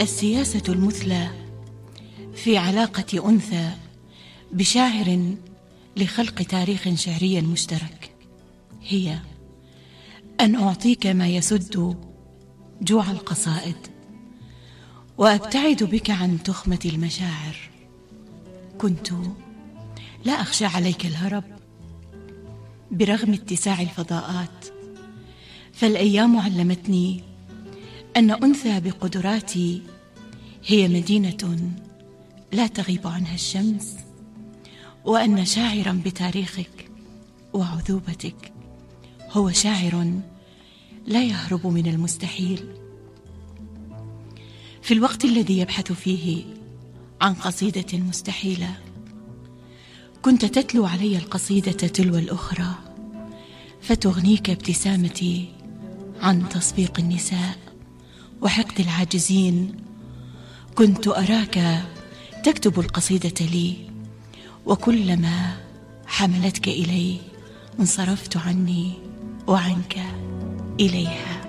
السياسة المثلى في علاقة أنثى بشاعر لخلق تاريخ شعري مشترك هي أن أعطيك ما يسد جوع القصائد وأبتعد بك عن تخمة المشاعر. كنت لا أخشى عليك الهرب برغم اتساع الفضاءات، فالأيام علمتني أن أنثى بقدراتي هي مدينة لا تغيب عنها الشمس، وأن شاعرا بتاريخك وعذوبتك هو شاعر لا يهرب من المستحيل. في الوقت الذي يبحث فيه عن قصيدة مستحيلة كنت تتلو علي القصيدة تلو الأخرى، فتغنيك ابتسامتي عن تصفيق النساء وحقد العاجزين. كنت أراك تكتب القصيدة لي، وكلما حملتك إلي انصرفت عني وعنك إليها.